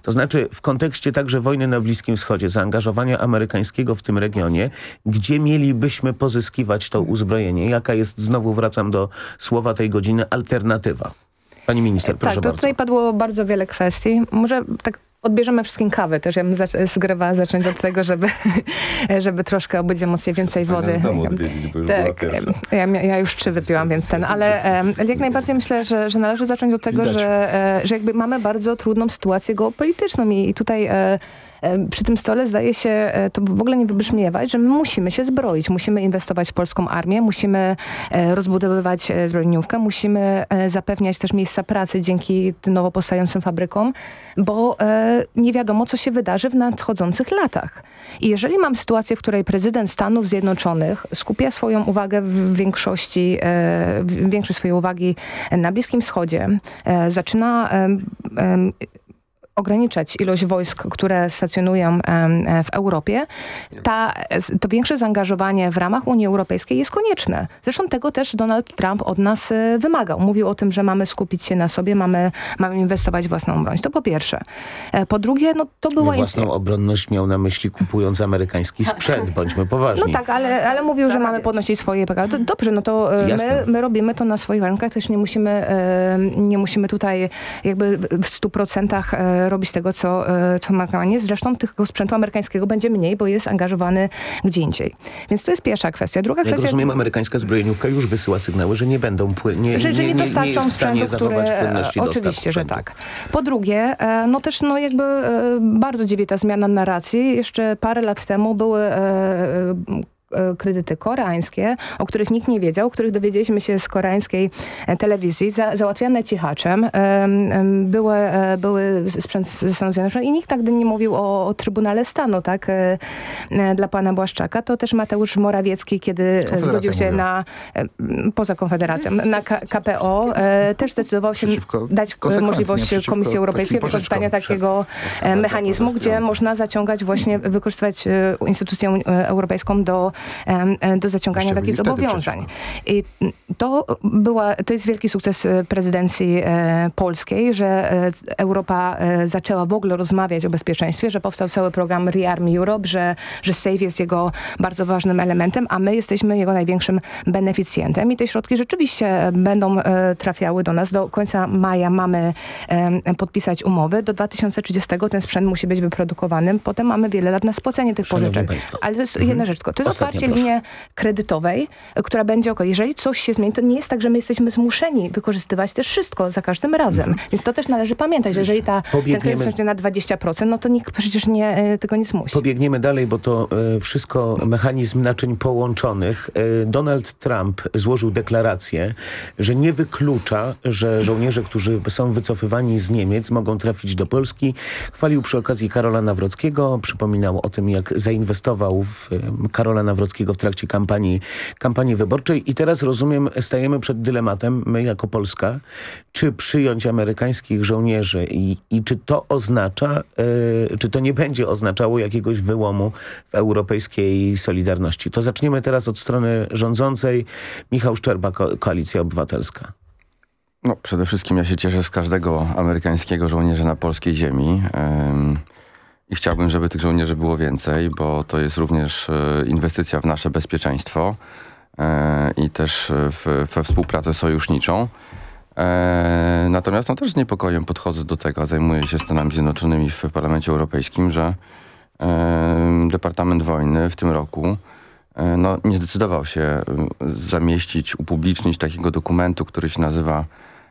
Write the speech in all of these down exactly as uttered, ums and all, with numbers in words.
To znaczy w kontekście także wojny na Bliskim Wschodzie, zaangażowania amerykańskiego w tym regionie, gdzie mielibyśmy pozyskiwać to uzbrojenie? Jaka jest, znowu wracam do słowa tej godziny, alternatywa? Pani minister, proszę tak, to bardzo. Tutaj padło bardzo wiele kwestii. Może tak odbierzemy wszystkim kawę też. Ja bym zac- sugerowała zacząć od tego, żeby, żeby troszkę obyć emocje więcej wody. Z domu odwiedzić, bo już tak, była pierwsza. ja, ja już trzy wypiłam, więc ten, ale um, jak najbardziej myślę, że, że należy zacząć od tego, że, e, że jakby mamy bardzo trudną sytuację geopolityczną i, i tutaj e, przy tym stole zdaje się to w ogóle nie wybrzmiewać, że my musimy się zbroić, musimy inwestować w polską armię, musimy rozbudowywać zbrojeniówkę, musimy zapewniać też miejsca pracy dzięki tym nowo powstającym fabrykom, bo nie wiadomo, co się wydarzy w nadchodzących latach. I jeżeli mam sytuację, w której prezydent Stanów Zjednoczonych skupia swoją uwagę w większości, większość swojej uwagi na Bliskim Wschodzie, zaczyna ograniczać ilość wojsk, które stacjonują w Europie, ta, to większe zaangażowanie w ramach Unii Europejskiej jest konieczne. Zresztą tego też Donald Trump od nas wymagał. Mówił o tym, że mamy skupić się na sobie, mamy, mamy inwestować w własną broń. To po pierwsze. Po drugie, no to była... Własną obronność miał na myśli, kupując amerykański sprzęt, bądźmy poważni. No tak, ale, ale mówił, że mamy podnosić swoje P K B. To dobrze, no to my, my robimy to na swoich warunkach, też nie musimy, nie musimy tutaj jakby w stu procentach robić tego, co, co amerykańskie. Zresztą tego sprzętu amerykańskiego będzie mniej, bo jest angażowany gdzie indziej. Więc to jest pierwsza kwestia. Druga Jak kwestia... rozumiem, amerykańska zbrojeniówka już wysyła sygnały, że nie będą pły- nie, że, że nie, nie, dostarczą nie jest w stanie sprzętu, zachować które... płynności Oczywiście, że sprzętu. tak. Po drugie, no też no jakby bardzo dziwi ta zmiana narracji. Jeszcze parę lat temu były kredyty koreańskie, o których nikt nie wiedział, o których dowiedzieliśmy się z koreańskiej telewizji, za, załatwiane cichaczem. Były, były sprzęt ze Stanów Zjednoczonych i nikt nigdy nie mówił o, o Trybunale Stanu, tak, dla pana Błaszczaka. To też Mateusz Morawiecki, kiedy zgodził się mówią. na, poza Konfederacją, na K- KPO, też zdecydował się Przeciwko dać możliwość Komisji Europejskiej wykorzystania takiego mechanizmu, gdzie można zaciągać właśnie, wykorzystywać instytucję europejską do do zaciągania takich zobowiązań. I to, była, to jest wielki sukces prezydencji e, polskiej, że e, Europa e, zaczęła w ogóle rozmawiać o bezpieczeństwie, że powstał cały program Rearm Europe, że, że SAFE jest jego bardzo ważnym elementem, a my jesteśmy jego największym beneficjentem i te środki rzeczywiście będą e, trafiały do nas. Do końca maja mamy e, podpisać umowy. Do dwa tysiące trzydziestego ten sprzęt musi być wyprodukowany. Potem mamy wiele lat na spłacanie tych Szanowni pożyczek. Państwo. Ale to jest jedna rzecz tylko. To jest Ostatnia, otwarcie linii kredytowej, która będzie ok. Jeżeli coś się zmieni, to nie jest tak, że my jesteśmy zmuszeni wykorzystywać też wszystko za każdym razem. Mm. Więc to też należy pamiętać, że jeżeli ta, ten kredyt jest na dwadzieścia procent, no to nikt przecież nie, tego nie zmusi. Pobiegniemy dalej, bo to e, wszystko mechanizm naczyń połączonych. E, Donald Trump złożył deklarację, że nie wyklucza, że żołnierze, którzy są wycofywani z Niemiec, mogą trafić do Polski. Chwalił przy okazji Karola Nawrockiego, przypominał o tym, jak zainwestował w e, Karola Nawrockiego w trakcie kampanii, kampanii wyborczej i teraz rozumiem, stajemy przed dylematem, my jako Polska, czy przyjąć amerykańskich żołnierzy i, i czy to oznacza, yy, czy to nie będzie oznaczało jakiegoś wyłomu w europejskiej solidarności. To zaczniemy teraz od strony rządzącej. Michał Szczerba, Ko- Koalicja Obywatelska. No, przede wszystkim ja się cieszę z każdego amerykańskiego żołnierza na polskiej ziemi. Ym... I chciałbym, żeby tych żołnierzy było więcej, bo to jest również inwestycja w nasze bezpieczeństwo i też w, we współpracę sojuszniczą. Natomiast no, też z niepokojem podchodzę do tego, zajmuję się Stanami Zjednoczonymi w Parlamencie Europejskim, że Departament Wojny w tym roku no, nie zdecydował się zamieścić, upublicznić takiego dokumentu, który się nazywa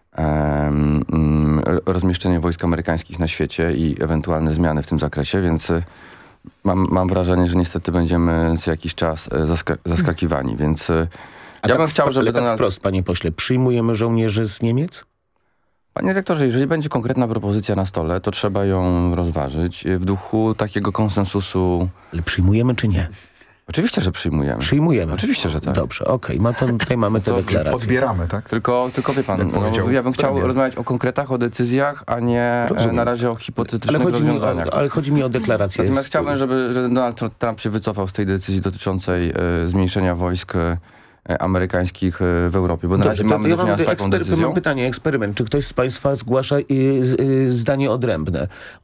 rozmieszczenie wojsk amerykańskich na świecie i ewentualne zmiany w tym zakresie, więc mam, mam wrażenie, że niestety będziemy co jakiś czas zaska- zaskakiwani, więc A ja tak bym chciał, żeby... Ale tak nas... wprost, panie pośle, przyjmujemy żołnierzy z Niemiec? Panie rektorze, jeżeli będzie konkretna propozycja na stole, to trzeba ją rozważyć w duchu takiego konsensusu... Ale przyjmujemy czy nie? Oczywiście, że przyjmujemy. Przyjmujemy. Oczywiście, że tak. Dobrze, okej. Okay. Tutaj mamy te deklaracje. Podbieramy, tak? Tylko, tylko wie pan, no, ja bym chciał premier. rozmawiać o konkretach, o decyzjach, a nie Rozumiem. na razie o hipotetycznych ale chodzi, mi rozwiązaniach. o, ale chodzi mi o deklarację. Natomiast Jest... chciałbym, żeby że Donald Trump się wycofał z tej decyzji dotyczącej e, zmniejszenia wojsk e, amerykańskich e, w Europie, bo na Dobrze, razie mamy ja do czynienia z taką ekspery- decyzją. Mam pytanie, eksperyment. Czy ktoś z państwa zgłasza y, y, zdanie odrębne